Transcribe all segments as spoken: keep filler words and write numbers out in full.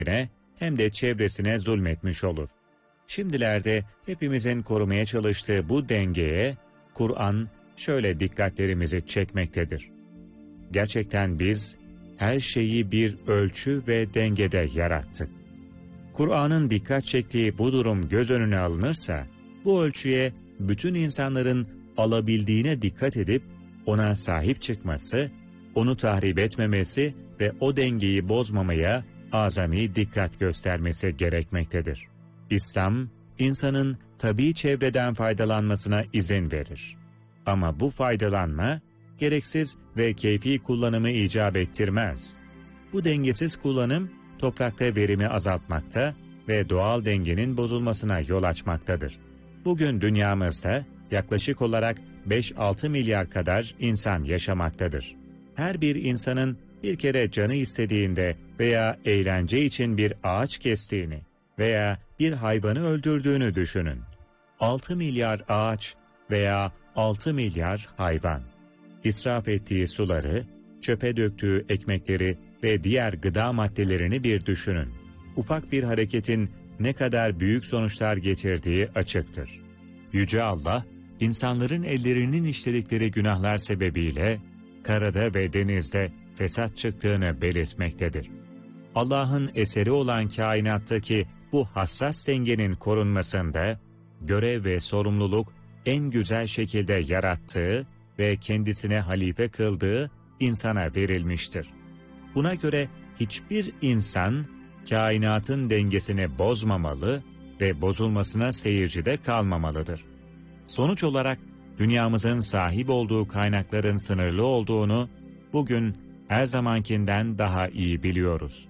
hem de çevresine zulmetmiş olur. Şimdilerde hepimizin korumaya çalıştığı bu dengeye Kur'an şöyle dikkatlerimizi çekmektedir. Gerçekten biz her şeyi bir ölçü ve dengede yarattık. Kur'an'ın dikkat çektiği bu durum göz önüne alınırsa, bu ölçüye bütün insanların alabildiğine dikkat edip ona sahip çıkması, onu tahrip etmemesi ve o dengeyi bozmamaya azami dikkat göstermesi gerekmektedir. İslam, insanın tabii çevreden faydalanmasına izin verir. Ama bu faydalanma, gereksiz ve keyfi kullanımı icap ettirmez. Bu dengesiz kullanım, toprakta verimi azaltmakta ve doğal dengenin bozulmasına yol açmaktadır. Bugün dünyamızda yaklaşık olarak beş altı milyar kadar insan yaşamaktadır. Her bir insanın bir kere canı istediğinde veya eğlence için bir ağaç kestiğini veya bir hayvanı öldürdüğünü düşünün. altı milyar ağaç veya altı milyar hayvan. İsraf ettiği suları, çöpe döktüğü ekmekleri ve diğer gıda maddelerini bir düşünün. Ufak bir hareketin ne kadar büyük sonuçlar getirdiği açıktır. Yüce Allah, insanların ellerinin işledikleri günahlar sebebiyle karada ve denizde fesat çıktığını belirtmektedir. Allah'ın eseri olan kainattaki bu hassas dengenin korunmasında görev ve sorumluluk en güzel şekilde yarattığı ve kendisine halife kıldığı insana verilmiştir. Buna göre hiçbir insan kainatın dengesini bozmamalı ve bozulmasına seyircide kalmamalıdır. Sonuç olarak dünyamızın sahip olduğu kaynakların sınırlı olduğunu bugün her zamankinden daha iyi biliyoruz.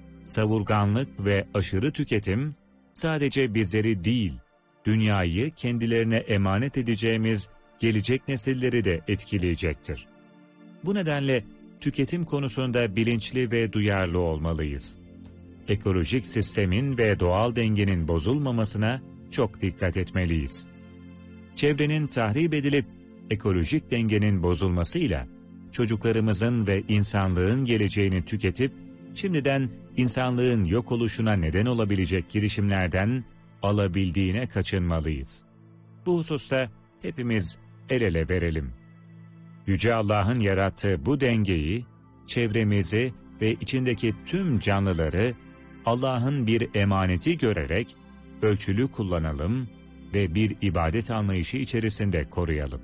Savurganlık ve aşırı tüketim sadece bizleri değil, dünyayı kendilerine emanet edeceğimiz gelecek nesilleri de etkileyecektir. Bu nedenle tüketim konusunda bilinçli ve duyarlı olmalıyız. Ekolojik sistemin ve doğal dengenin bozulmamasına çok dikkat etmeliyiz. Çevrenin tahrip edilip ekolojik dengenin bozulmasıyla çocuklarımızın ve insanlığın geleceğini tüketip şimdiden insanlığın yok oluşuna neden olabilecek girişimlerden alabildiğine kaçınmalıyız. Bu hususta hepimiz el ele verelim. Yüce Allah'ın yarattığı bu dengeyi, çevremizi ve içindeki tüm canlıları Allah'ın bir emaneti görerek ölçülü kullanalım ve bir ibadet anlayışı içerisinde koruyalım.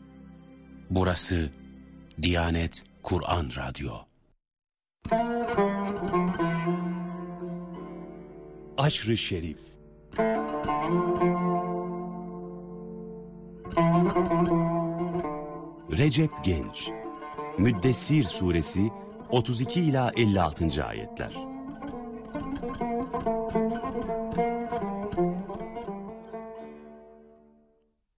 Burası Diyanet Kur'an Radyo. Aşr-ı Şerif. Recep Genç. Müddessir suresi otuz iki ila elli altıncı ayetler.